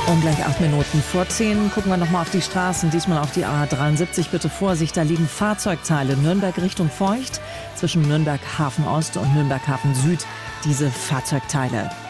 Und gleich 8 Minuten vor 10 gucken wir nochmal auf die Straßen, diesmal auf die A73. Bitte Vorsicht, da liegen Fahrzeugteile. Nürnberg Richtung Feucht, zwischen Nürnberg Hafen Ost und Nürnberg Hafen Süd, diese Fahrzeugteile.